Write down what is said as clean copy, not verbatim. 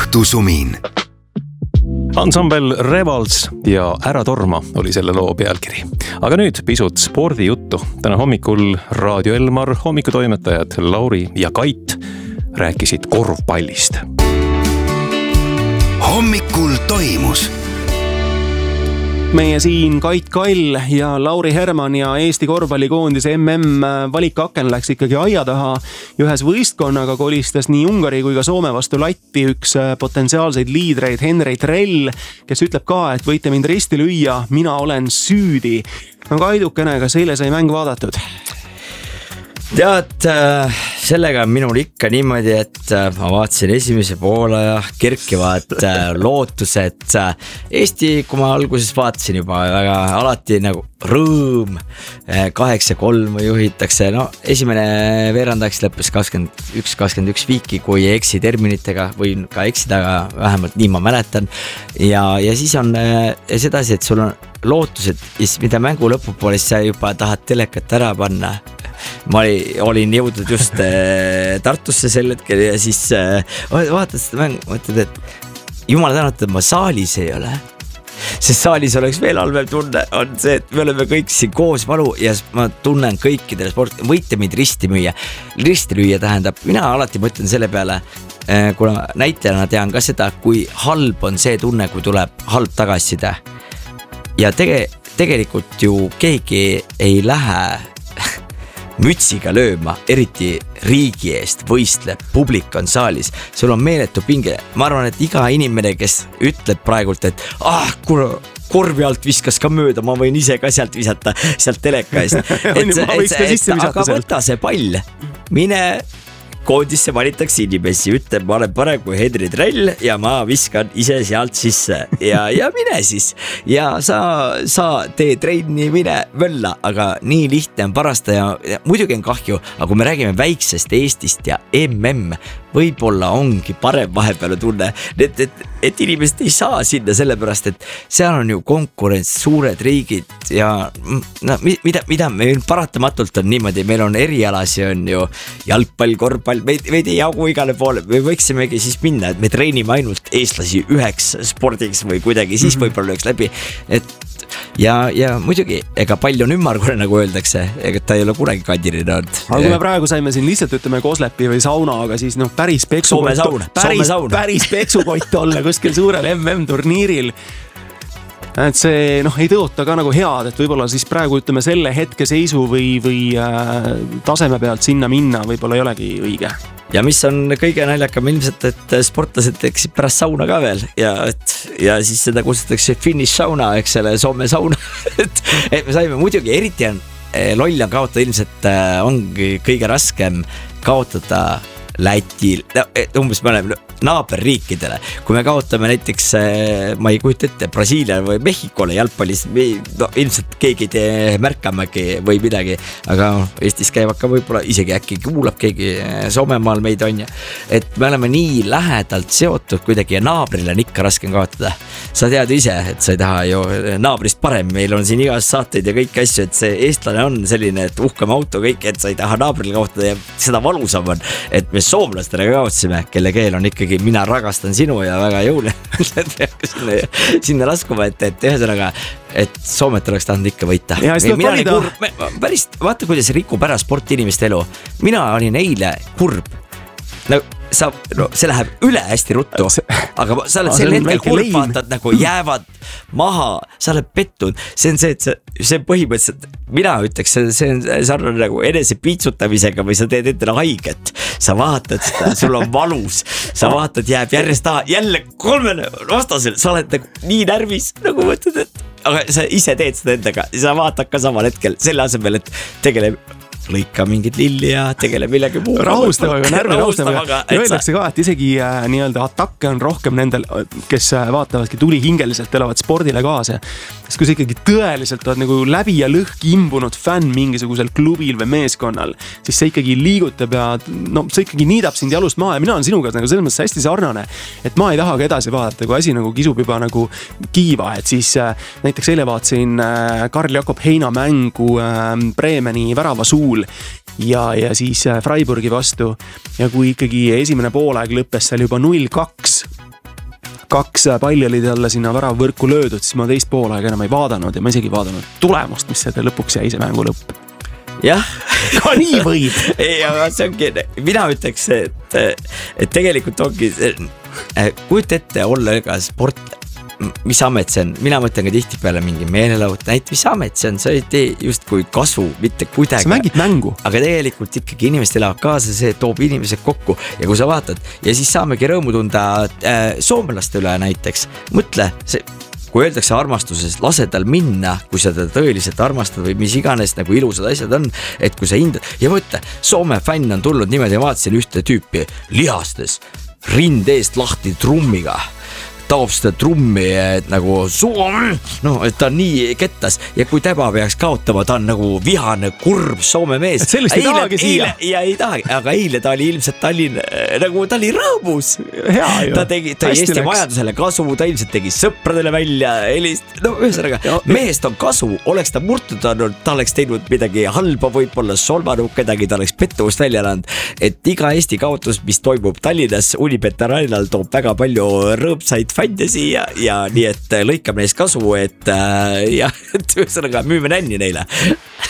õhtusumin. Ansambel Revals ja Ära torma oli selle loo pealkiri. Aga nüüd pisut spordijuttu. Täna hommikul Raadio Elmar hommikutoimetajad Lauri ja Kait rääkisid korvpallist. Hommikul toimus. Meie siin Kait Kall ja Lauri Herman ja Eesti korvpallikoondise valikaaken läks ikkagi aia taha. Ühes võistkonnaga kolistas nii Ungari kui ka Soome vastu latti üks potentsiaalseid liidreid Henri Trell, kes ütleb ka, et võite mind risti lüüa, mina olen süüdi. No Kaidukene, kas eile sai mäng vaadatud? Tead, sellega on minul ikka niimoodi, et ma vaatasin esimese poole ja kerkivad lootused. Eesti, kui ma alguses vaatasin juba väga alati nagu rõõm, 8-3 juhitakse. No esimene veerandaks lõppes 21-21 viiki, kui ei eksi terminitega või ka eksida, aga vähemalt nii ma mäletan. Ja siis on sedasi, et sul on lootused, mida mängu lõpupoole sa juba tahad telekat ära panna. Ma olin jõudnud just Tartusse sel hetkel ja siis vaatad seda mängu, mõtled, et jumal tänatud, ma saalis ei ole. Sest saalis oleks veel halvem tunne, on see, et me oleme kõik siin koos valu ja ma tunnen kõikidele võite mind risti müüa. Risti lüüa tähendab, mina alati mõtlen selle peale, kuna näitajana tean ka seda, kui halb on see tunne, kui tuleb halb tagasiside. Ja tegelikult ju keegi ei lähe mütsiga lööma, eriti riigi eest võistleb, publik on saalis, sul on meeletu pinge. Ma arvan, et iga inimene, kes ütleb praegult, et korvi alt viskas ka mööda, ma võin ise ka sealt visata, sealt teleka eest. Aga võta see pall, mine koondisse valitakse inimesi, ütleb, ma olen parem kui Henri Trell ja ma viskan ise sealt sisse ja mine siis. Ja sa tee trenni, mine mölla, aga nii lihtne on parasta ja muidugi on kahju, aga kui me räägime väiksest Eestist ja võib-olla ongi parem vahepeal tunne, et inimesed ei saa sinna sellepärast, et seal on ju konkurents, suured riigid ja mida meil paratamatult on niimoodi, meil on erialasi, on ju jalgpall, korvpall, meid ei jagu igale poole, me võiksimegi siis minna, et me treenime ainult eestlasi üheks spordiks või kuidagi, siis võib-olla lööks läbi, et ja muidugi, ega pall on ümmargune, nagu öeldakse, ega ta ei ole kunagi kandiline olnud. Aga kui me praegu saime siin lihtsalt ütleme Koslepi või sauna, aga siis päris peksukott olla kuskil suurel turniiril. Et see ei tõota ka nagu head, et võibolla siis praegu ütleme selle hetke seisu või taseme pealt sinna minna võibolla ei olegi õige. Ja mis on kõige naljakam ilmselt, et sportlased teksid pärast sauna ka veel ja siis seda kutsutakse finish sauna, eks selle Soome sauna. et me saime muidugi, eriti on loll on kaotada ilmselt ongi kõige raskem kaotada Lätil, umbes me oleme naaberriikidele, kui me kaotame näiteks, ma ei kujuta ette, Brasiilia või Mehhikole jalgpallis, ilmselt keegi märkamegi või midagi, aga Eestis käivad ka võib-olla isegi äkki kuulab keegi Soomemaal meid on ja, et me oleme nii lähedalt seotud kuidagi ja naabril on ikka raskem kaotada. Sa tead ise, et sa ei taha ju naabrist parem, meil on siin igas saateid ja kõik asju, et see eestlane on selline, et uhkem auto kõik, et sa ei taha naabril kaotada ja seda valusam on, et me soomlastele kaotsime, kelle keel on ikkagi mina ragastan sinu ja väga jõule sinna laskuma, et ühesõnaga, et Soomet oleks tahtnud ikka võita. Päris, vaata kuidas rikub ära sportinimeste elu. Mina olin eile kurb. See läheb üle hästi ruttu, aga sa oled sel hetkel kurb, vaatad nagu jäävad maha, sa oled pettud. See on see, et see põhimõtteliselt, mina ütleks, see on sarnane nagu enese piitsutamisega või sa teed endale haiget. Sa vaatad seda, sul on valus, sa vaatad, jääb järjest taha, jälle kolmene vastasel, sa oled nagu nii närvis, nagu mõtled, et aga sa ise teed seda endaga, sa vaatad ka samal hetkel selle asemel, et tegeleb lõika mingit lilli ja tegele millegi muu. Rahustavaga. Öeldakse ka, et isegi nii-öelda atakke on rohkem nendel, kes vaatavadki tulihingeliselt elavad spordile kaasa. Sest kui sa ikkagi tõeliselt oled nagu läbi ja lõhki imbunud fänn mingisugusel klubil või meeskonnal, siis see ikkagi liigutab ja see ikkagi niidab sind jalust maha ja mina olen sinuga nagu selles mõttes hästi sarnane, et ma ei taha ka edasi vaadata, kui asi nagu kisub juba nagu kiiva, et siis näiteks eile vaatasin Karl Jakob Heina mängu Bremeni värava suul ja siis Freiburgi vastu ja kui ikkagi esimene poolaeg lõppes seal juba 0-2 2 palli olid jälle sinna väravvõrku löödud, siis ma teist poolaega enam ei vaadanud ja ma isegi vaadanud tulemust, mis selle lõpuks jäi see mängu lõpp. Jah, ka nii võib. Ei, aga see ongi, mina ütleks, et tegelikult ongi, kujuta ette olla ka sport, mis amet see on, mina mõtlen ka tihti peale mingi meelelaud, mis amet see on, sa ei tee just kui kasu, mitte kuidagi. Sa mängid mängu. Aga tegelikult ikkagi inimesed elavad kaasa, see toob inimesed kokku ja kui sa vaatad ja siis saamegi rõõmu tunda soomlaste üle näiteks, mõtle, kui öeldakse armastuses, lase tal minna, kui sa teda tõeliselt armastad või mis iganes nagu ilusad asjad on, et kui sa hindad ja mõtle, Soome fänn on tulnud niimoodi ja vaatasin ühte tüüpi lihastes, rind eest lahti trummiga, taob seda trummi, et nagu et ta on nii kettas ja kui tema peaks kaotama, ta on nagu vihane, kurb Soome mees. Sellist ei tahagi siia. Ja ei tahagi, aga eile ta oli ilmselt nagu ta oli rõõmus. Ta tegi Eesti majandusele kasu, ta ilmselt tegi sõpradele välja helist. No ühesõnaga, mehest on kasu, oleks ta murtud olnud, ta oleks teinud midagi halba, võib-olla solvanud kedagi, ta oleks pettuvust välja elanud. Et iga Eesti kaotus, mis toimub Tallinnas Unibet Arenal, toob väga palju rõõmsaid fände siia ja nii, et lõikame neist kasu, et ühesõnaga müüme nänni neile.